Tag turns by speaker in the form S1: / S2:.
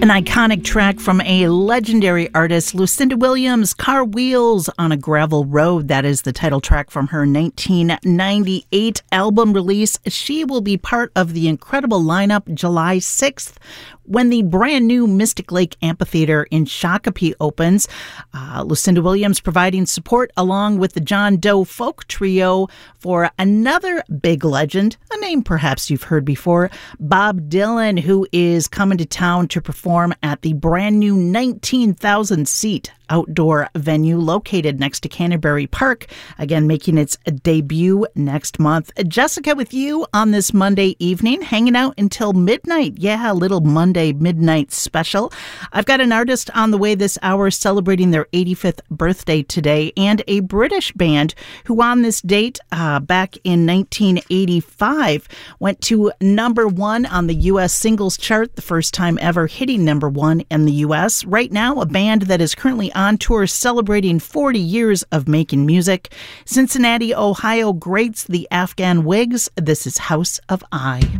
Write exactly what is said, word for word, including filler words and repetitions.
S1: An iconic track from a legendary artist, Lucinda Williams, Car Wheels on a Gravel Road. That is the title track from her nineteen ninety-eight album release. She will be part of the incredible lineup July sixth when the brand new Mystic Lake Amphitheater in Shakopee opens. Uh, Lucinda Williams providing support along with the John Doe Folk Trio for another big legend, a name perhaps you've heard before, Bob Dylan, who is coming to town to perform at the brand new nineteen thousand seat outdoor venue located next to Canterbury Park, again making its debut next month. Jessica with you on this Monday evening, hanging out until midnight. Yeah, a little Monday midnight special. I've got an artist on the way this hour celebrating their eighty-fifth birthday today, and a British band who on this date uh, back in nineteen eighty-five went to number one on the U S singles chart, the first time ever hitting number one in the U S. Right now, a band that is currently on tour celebrating forty years of making music. Cincinnati, Ohio greats the Afghan Wigs. This is House of I.